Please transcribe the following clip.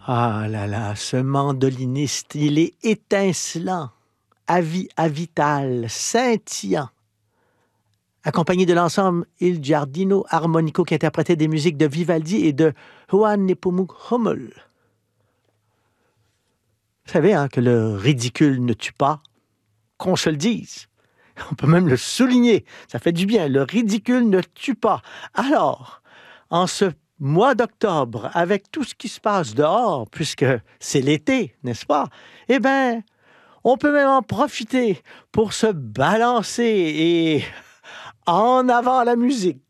Ah là là, ce mandoliniste, il est étincelant, avital, scintillant. Accompagné de l'ensemble Il Giardino Armonico qui interprétait des musiques de Vivaldi et de Johann Nepomuk Hummel. Vous savez hein, que le ridicule ne tue pas, qu'on se le dise. On peut même le souligner, ça fait du bien. Le ridicule ne tue pas. Alors, en ce mois d'octobre, avec tout ce qui se passe dehors, puisque c'est l'été, n'est-ce pas? Eh bien, on peut même en profiter pour se balancer et en avant la musique.